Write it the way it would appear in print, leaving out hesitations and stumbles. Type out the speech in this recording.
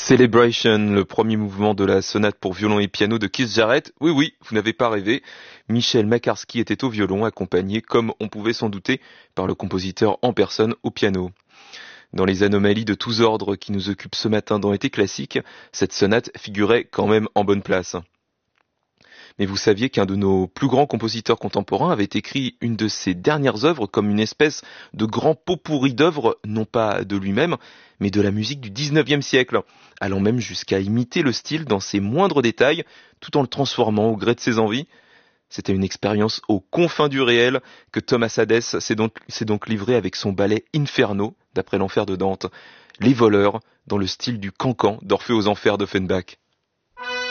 Celebration, le premier mouvement de la sonate pour violon et piano de Keith Jarrett. Oui, oui, vous n'avez pas rêvé. Michel Makarski était au violon, accompagné, comme on pouvait s'en douter, par le compositeur en personne au piano. Dans les anomalies de tous ordres qui nous occupent ce matin dans Été classique, cette sonate figurait quand même en bonne place. Mais vous saviez qu'un de nos plus grands compositeurs contemporains avait écrit une de ses dernières œuvres comme une espèce de grand pot-pourri d'œuvres, non pas de lui-même, mais de la musique du 19e siècle, allant même jusqu'à imiter le style dans ses moindres détails, tout en le transformant au gré de ses envies. C'était une expérience aux confins du réel que Thomas Hadès s'est donc livré avec son ballet Inferno, d'après l'Enfer de Dante, Les Voleurs, dans le style du Cancan d'Orphée aux Enfers d'Offenbach.